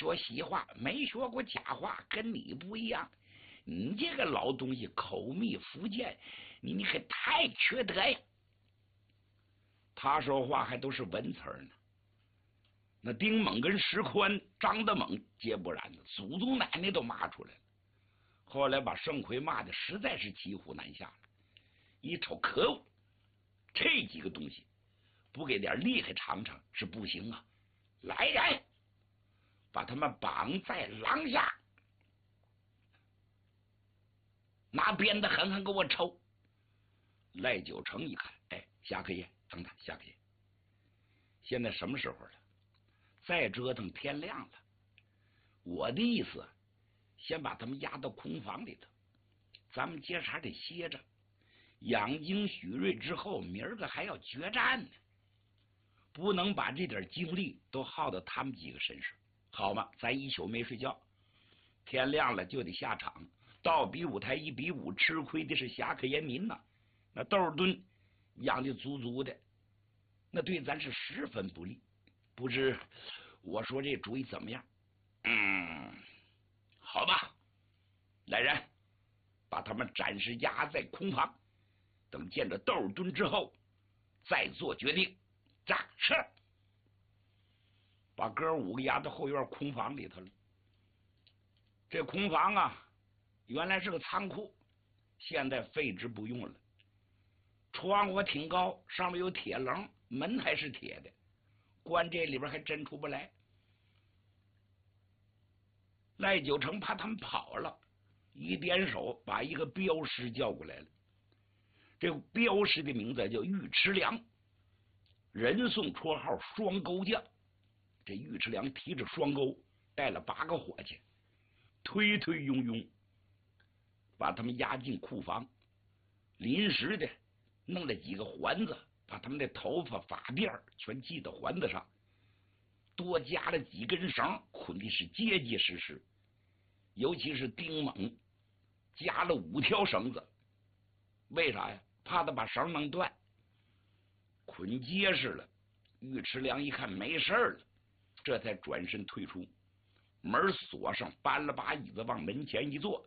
学西话，没学过家话，跟你不一样。你这个老东西口蜜腹剑，你可太缺德呀！他说话还都是文词呢。那丁猛跟石宽、张德猛皆不然的，祖宗奶奶都骂出来了。后来把盛奎骂的实在是骑虎难下了。一瞅，可恶，这几个东西不给点厉害尝尝是不行啊！来人，把他们绑在廊下，拿鞭子狠狠给我抽。赖九成一看，哎，夏克爷，等等，夏克爷，现在什么时候了？再折腾天亮了。我的意思，先把他们押到空房里头，咱们接着还得歇着，养精蓄锐之后，明儿个还要决战呢，不能把这点精力都耗到他们几个身上，好吗？咱一宿没睡觉，天亮了就得下场，到比武台1比5，吃亏的是侠客严民呐。那窦敦养的足足的，那对咱是十分不利。不知我说这主意怎么样？好吧，来人，把他们暂时压在空房，等见着窦敦之后再做决定。是，把哥5个压到后院空房里头了。这空房啊，原来是个仓库，现在废置不用了。窗户挺高，上面有铁棱，门还是铁的，关这里边还真出不来。赖九成怕他们跑了，一点手把一个镖师叫过来了。这个镖师的名字叫尉迟良，人送绰号双钩匠。这尉迟良提着双钩，带了8个伙计，推推拥拥把他们押进库房，临时的弄了几个环子，把他们的头发发辫全系到环子上，多加了几根绳，捆的是结结实实。尤其是丁猛加了5条绳子，为啥呀？怕他把绳弄断，捆结实了。尉迟良一看没事了，这才转身退出，门锁上，搬了把椅子往门前一坐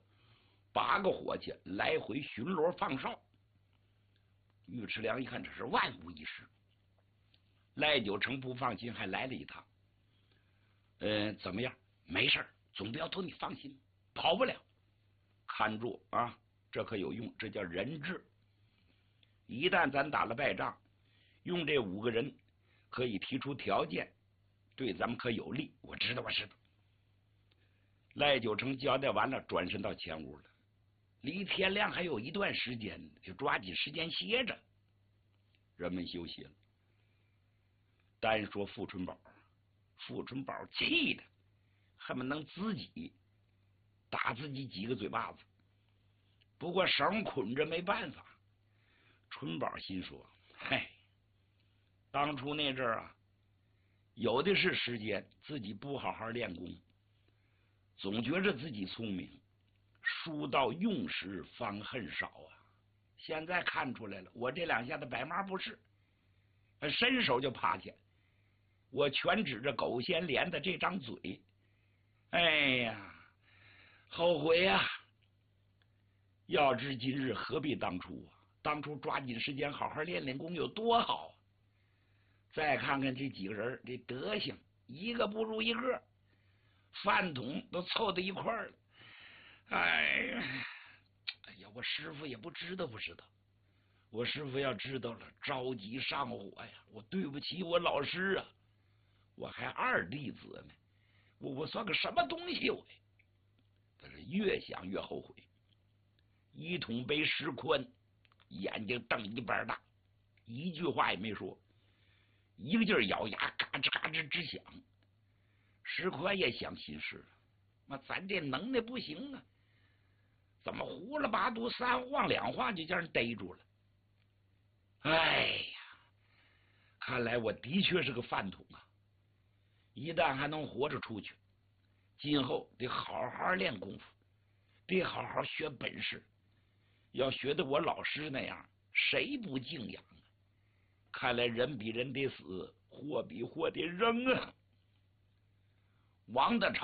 ，8个伙计来回巡逻放哨。尉迟良一看这是万无一失，赖九成不放心，还来了一趟。怎么样？没事，总镖头你放心，跑不了。看住啊，这可有用，这叫人质。一旦咱打了败仗，用这5个人可以提出条件，对咱们可有利。我知道，我知道。赖九成交代完了，转身到前屋了。离天亮还有一段时间，就抓紧时间歇着。人们休息了。单说傅春宝，傅春宝气的恨不能自己打自己几个嘴巴子，不过绳捆着没办法。春宝心说：嗨，当初那阵儿啊，有的是时间，自己不好好练功，总觉着自己聪明，书到用时方恨少啊。现在看出来了，我这2下子百麻不是，伸手就趴下，我全指着狗掀帘的这张嘴。哎呀，后悔呀！要知今日何必当初啊！当初抓紧时间好好练练功有多好啊！再看看这几个人这德行，一个不如一个，饭桶都凑到一块儿了。哎呀，我师傅也不知道，我师傅要知道了，着急上火呀！我对不起我老师啊，我还2弟子呢，我算个什么东西我？但是越想越后悔。一统杯石宽眼睛瞪一般大，一句话也没说，一个劲儿咬牙，嘎吱嘎吱直响。石宽也想心事了，那咱这能耐不行啊，怎么胡了八嘟3晃2晃就叫人逮住了？哎呀，看来我的确是个饭桶啊！一旦还能活着出去，今后得好好练功夫，得好好学本事，要学的我老师那样，谁不敬仰啊？看来人比人得死，货比货得扔啊！王大